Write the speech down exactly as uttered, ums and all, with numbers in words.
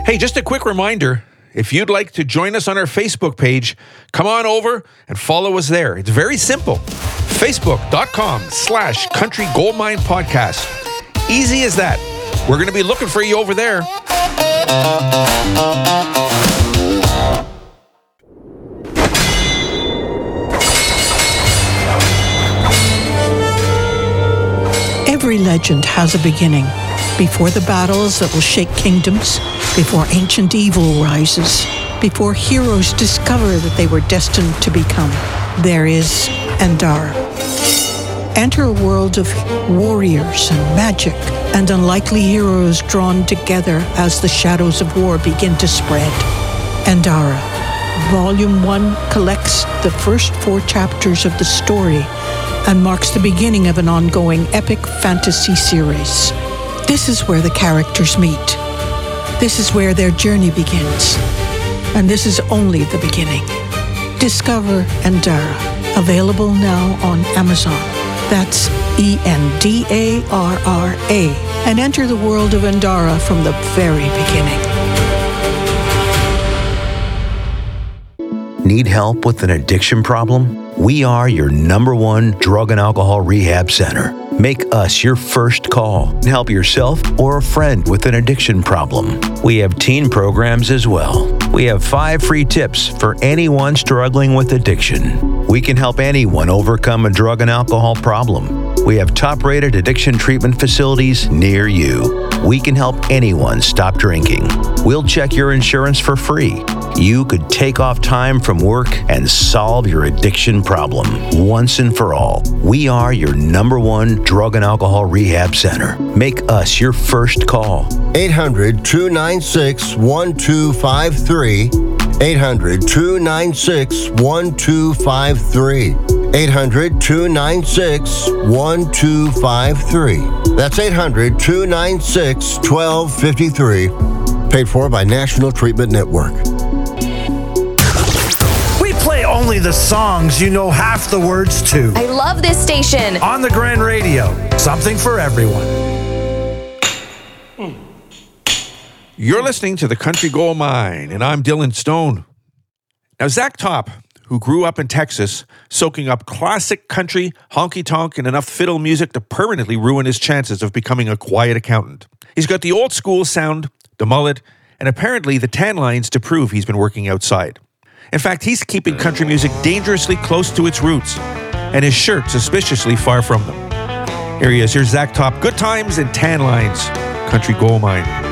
Hey, just a quick reminder, if you'd like to join us on our Facebook page, come on over and follow us there. It's very simple. Facebook.com slash Country Goldmine Podcast. Easy as that. We're going to be looking for you over there. Every legend has a beginning. Before the battles that will shake kingdoms, before ancient evil rises, before heroes discover that they were destined to become, there is Andara. Enter a world of warriors and magic and unlikely heroes drawn together as the shadows of war begin to spread. Andara. Volume one collects the first four chapters of the story and marks the beginning of an ongoing epic fantasy series. This is where the characters meet. This is where their journey begins. And this is only the beginning. Discover Andara. Available now on Amazon. That's E N D A R R A. And enter the world of Andara from the very beginning. Need help with an addiction problem? We are your number one drug and alcohol rehab center. Make us your first call and help yourself or a friend with an addiction problem. We have teen programs as well. We have five free tips for anyone struggling with addiction. We can help anyone overcome a drug and alcohol problem. We have top-rated addiction treatment facilities near you. We can help anyone stop drinking. We'll check your insurance for free. You could take off time from work and solve your addiction problem once and for all. We are your number one drug and alcohol rehab center. Make us your first call. eight hundred, two nine six, one two five three. eight hundred, two nine six, one two five three. eight hundred, two nine six, one two five three. That's eight hundred, two nine six, one two five three. Paid for by National Treatment Network. We play only the songs you know half the words to. I love this station. On the Grand Radio, something for everyone. You're listening to the Country Gold Mine, and I'm Dylan Stone. Now, Zach Top, who grew up in Texas, soaking up classic country, honky-tonk, and enough fiddle music to permanently ruin his chances of becoming a quiet accountant. He's got the old-school sound, the mullet, and apparently the tan lines to prove he's been working outside. In fact, he's keeping country music dangerously close to its roots, and his shirt suspiciously far from them. Here he is. Here's Zach Top. Good times and tan lines. Country Gold Mine.